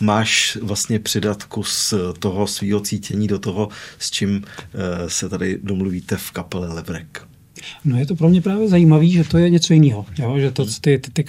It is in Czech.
máš vlastně přidat kus toho svýho cítění do toho, s čím se tady domluvíte v kapele Levrek? No je to pro mě právě zajímavý, že to je něco jiného, jo? Že ty